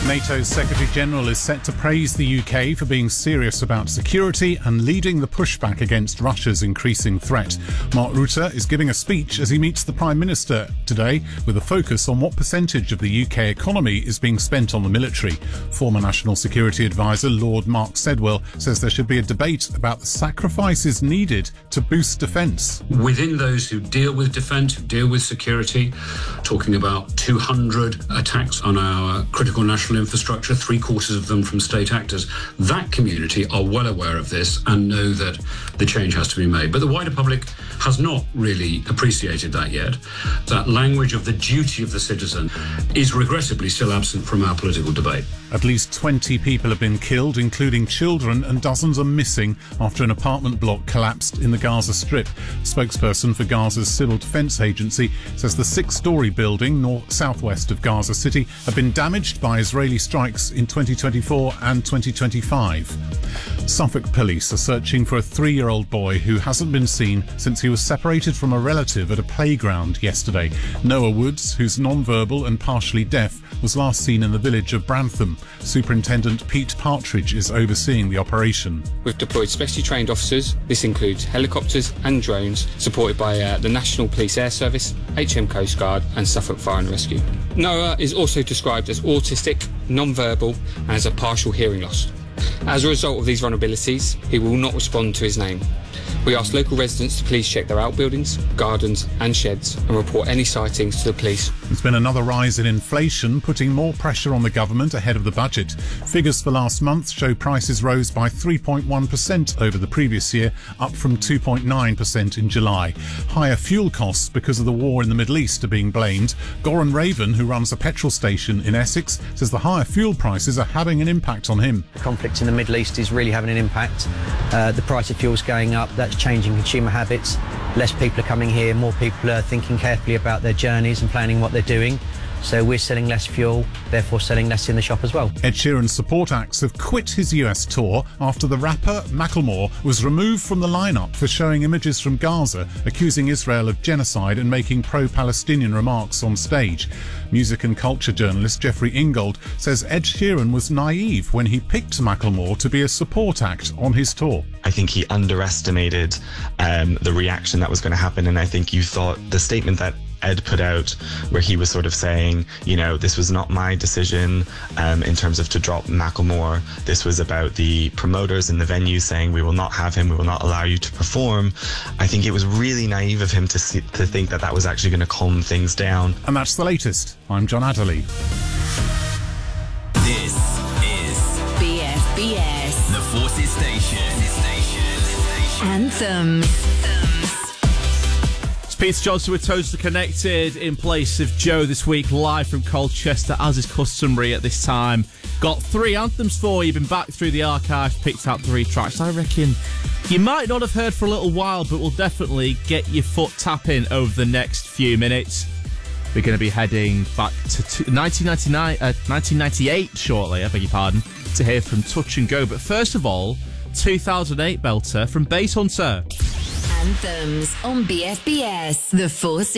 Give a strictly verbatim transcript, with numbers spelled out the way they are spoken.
NATO's Secretary-General is set to praise the U K for being serious about security and leading the pushback against Russia's increasing threat. Mark Rutte is giving a speech as he meets the Prime Minister today with a focus on what percentage of the U K economy is being spent on the military. Former National Security Advisor Lord Mark Sedwill says there should be a debate about the sacrifices needed to boost defence. Within those who deal with defence, who deal with security, talking about two hundred attacks on our critical national infrastructure, three quarters of them from state actors. That community are well aware of this and know that the change has to be made. But the wider public has not really appreciated that yet. That language of the duty of the citizen is regrettably still absent from our political debate. At least twenty people have been killed, including children, and dozens are missing after an apartment block collapsed in the Gaza Strip. Spokesperson for Gaza's Civil Defence Agency says the six-storey building north southwest of Gaza City had been damaged by Israeli strikes in twenty twenty-four and twenty twenty-five. Suffolk police are searching for a three-year-old boy who hasn't been seen since he was separated from a relative at a playground yesterday. Noah Woods, who's non-verbal and partially deaf, was last seen in the village of Brantham. Superintendent Pete Partridge is overseeing the operation. We've deployed specially trained officers. This includes helicopters and drones, supported by uh, the National Police Air Service, H M Coast Guard and Suffolk Fire and Rescue. Noah is also described as autistic, non-verbal and has a partial hearing loss. As a result of these vulnerabilities, he will not respond to his name. We ask local residents to please check their outbuildings, gardens and sheds and report any sightings to the police. There's been another rise in inflation, putting more pressure on the government ahead of the budget. Figures for last month show prices rose by three point one percent over the previous year, up from two point nine percent in July. Higher fuel costs because of the war in the Middle East are being blamed. Goran Raven, who runs a petrol station in Essex, says the higher fuel prices are having an impact on him. The conflict in the Middle East is really having an impact. Uh, the price of fuel's going up. That's changing consumer habits. Less people are coming here, more people are thinking carefully about their journeys and planning what they're doing. So we're selling less fuel, therefore selling less in the shop as well. Ed Sheeran's support acts have quit his U S tour after the rapper Macklemore was removed from the lineup for showing images from Gaza, accusing Israel of genocide and making pro-Palestinian remarks on stage. Music and culture journalist Jeffrey Ingold says Ed Sheeran was naive when he picked Macklemore to be a support act on his tour. I think he underestimated um, the reaction that was going to happen, and I think you thought the statement that Ed put out where he was sort of saying, you know, this was not my decision um, in terms of to drop Macklemore. This was about the promoters in the venue saying we will not have him, we will not allow you to perform. I think it was really naive of him to see, to think that that was actually going to calm things down. And that's the latest. I'm John Adderley. This is B F B S, the Forces Station. Anthems. Peter Johnson with Toaster Connected in place of Joe this week, live from Colchester, as is customary at this time. Got three anthems for you, been back through the archives, picked out three tracks I reckon you might not have heard for a little while, but will definitely get your foot tapping over the next few minutes. We're going to be heading back to nineteen ninety-nine, uh, nineteen ninety-eight shortly, I beg your pardon, to hear from Touch and Go. But first of all, two thousand eight belter from Basshunter. Anthems on B F B S, the Force